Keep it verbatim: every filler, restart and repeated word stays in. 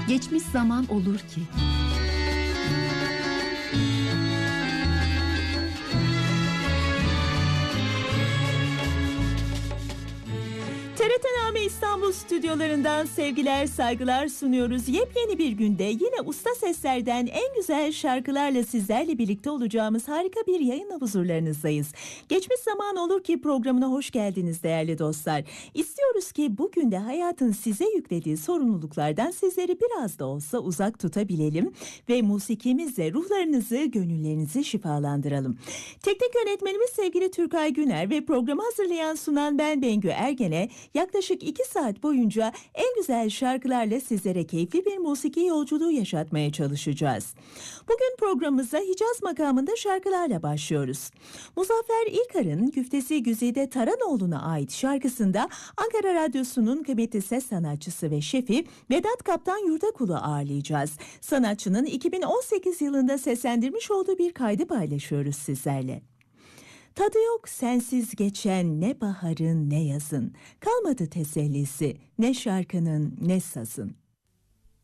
Geçmiş zaman olur ki. T R T Name İstanbul stüdyolarından sevgiler, saygılar sunuyoruz. Yepyeni bir günde yine usta seslerden en güzel şarkılarla sizlerle birlikte olacağımız harika bir yayınla huzurlarınızdayız. Geçmiş zaman olur ki programına hoş geldiniz değerli dostlar. İstiyoruz ki bugün de hayatın size yüklediği sorumluluklardan sizleri biraz da olsa uzak tutabilelim ve musikimizle ruhlarınızı, gönüllerinizi şifalandıralım. Teknik yönetmenimiz sevgili Türkay Güner ve programı hazırlayan sunan ben Bengü Ergen'e yaklaşık iki saat boyunca en güzel şarkılarla sizlere keyifli bir musiki yolculuğu yaşatmaya çalışacağız. Bugün programımıza Hicaz makamında şarkılarla başlıyoruz. Muzaffer İlkar'ın Güftesi Güzide Taranoğlu'na ait şarkısında Ankara Radyosu'nun kıymetli ses sanatçısı ve şefi Vedat Kaptan Yurdakul'u ağırlayacağız. Sanatçının iki bin on sekiz yılında seslendirmiş olduğu bir kaydı paylaşıyoruz sizlerle. Tadı yok sensiz geçen ne baharın ne yazın, kalmadı tesellisi ne şarkının ne sazın.